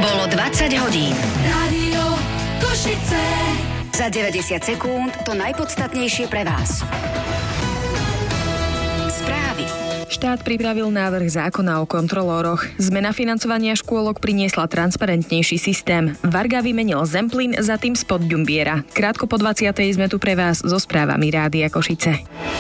Bolo 20 hodín. Rádio Košice. Za 90 sekúnd to najpodstatnejšie pre vás. Správy. Štát pripravil návrh zákona o kontrolóroch. Zmena financovania škôlok priniesla transparentnejší systém. Varga vymenil Zemplín za tým spod Ďumbiera. Krátko po 20. sme tu pre vás so správami Rádia Košice.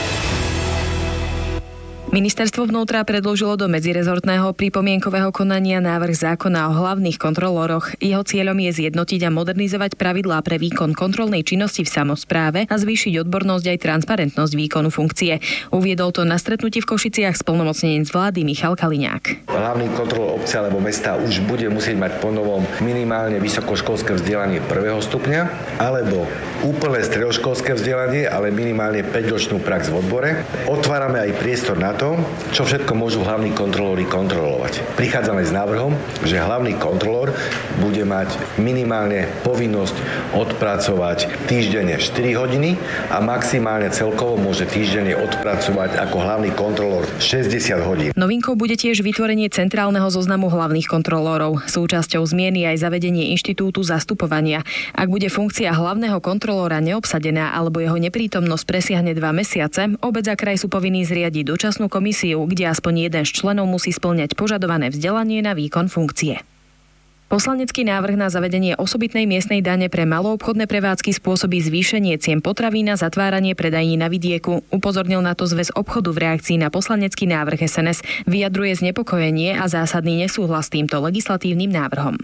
Ministerstvo vnútra predložilo do medzirezortného pripomienkového konania návrh zákona o hlavných kontrolóroch. Jeho cieľom je zjednotiť a modernizovať pravidlá pre výkon kontrolnej činnosti v samospráve a zvýšiť odbornosť aj transparentnosť výkonu funkcie. Uviedol to na stretnutí v Košiciach splnomocnenec vlády Michal Kaliňák. Hlavný kontrolór obce alebo mesta už bude musieť mať po novom minimálne vysokoškolské vzdelanie 1. stupňa alebo úplné stredoškolské vzdelanie, ale minimálne 5-ročnú prax v odbore. Otvárame aj priestor na to, čo všetko môžu hlavní kontrolóri kontrolovať. Prichádzame s návrhom, že hlavný kontrolór bude mať minimálne povinnosť odpracovať týždenne 4 hodiny a maximálne celkovo môže týždenne odpracovať ako hlavný kontrolór 60 hodín. Novinkou bude tiež vytvorenie centrálneho zoznamu hlavných kontrolórov. Súčasťou zmieny aj zavedenie inštitútu zastupovania. Ak bude funkcia hlavného kontrolóra neobsadená alebo jeho neprítomnosť presiahne 2 mesiace, obec a kraj sú povinní zriadiť dočasnú komisiu, kde aspoň jeden z členov musí spĺňať požadované vzdelanie na výkon funkcie. Poslanecký návrh na zavedenie osobitnej miestnej dane pre maloobchodné prevádzky spôsobí zvýšenie cien potravín a zatváranie predají na vidieku. Upozornil na to Zväz obchodu v reakcii na poslanecký návrh SNS. Vyjadruje znepokojenie a zásadný nesúhlas s týmto legislatívnym návrhom.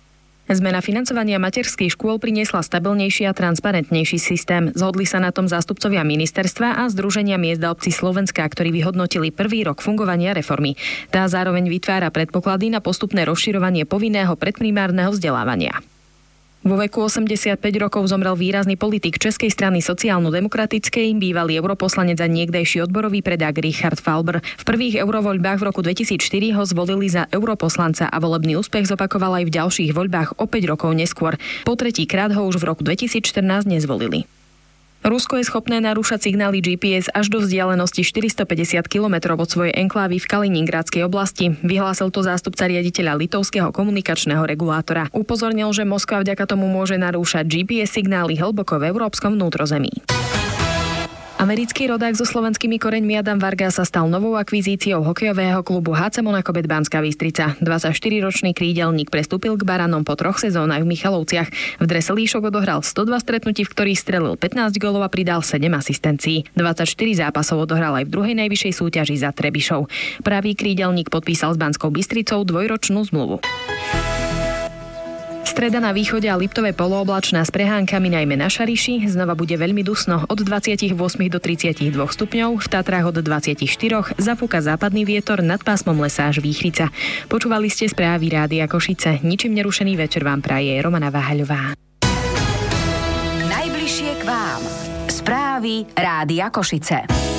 Zmena financovania materských škôl priniesla stabilnejší a transparentnejší systém. Zhodli sa na tom zástupcovia ministerstva a Združenia miest a obcí Slovenska, ktorí vyhodnotili prvý rok fungovania reformy. Tá zároveň vytvára predpoklady na postupné rozširovanie povinného predprimárneho vzdelávania. Vo veku 85 rokov zomrel výrazný politik Českej strany sociálno-demokratickej, bývalý europoslanec a niekdajší odborový predák Richard Falber. V prvých eurovoľbách v roku 2004 ho zvolili za europoslanca a volebný úspech zopakoval aj v ďalších voľbách o 5 rokov neskôr. Po tretíkrát ho už v roku 2014 nezvolili. Rusko je schopné narúšať signály GPS až do vzdialenosti 450 km od svojej enklávy v Kaliningradskej oblasti. Vyhlásil to zástupca riaditeľa litovského komunikačného regulátora. Upozornil, že Moskva vďaka tomu môže narúšať GPS signály hlboko v európskom vnútrozemí. Americký rodák so slovenskými koreňmi Adam Varga sa stal novou akvizíciou hokejového klubu HC Monaco Bet Banská Bystrica. 24-ročný krídelník prestúpil k Baranom po 3 sezónach v Michalovciach. V drese líšok odohral 102 stretnutí, v ktorých strelil 15 gólov a pridal 7 asistencií. 24 zápasov odohral aj v druhej najvyššej súťaži za Trebišov. Pravý krídelník podpísal s Banskou Bystricou 2-ročnú zmluvu. Streda na východe a Liptové polooblačná s prehánkami najmä na Šariši. Znova bude veľmi dusno od 28 do 32 stupňov, v Tatrách od 24, zafúka západný vietor, nad pásmom lesa až Výchrica. Počúvali ste správy Rádia Košice. Ničím nerušený večer vám praje Romana Váhaľová. Najbližšie k vám. Správy Rádia Košice.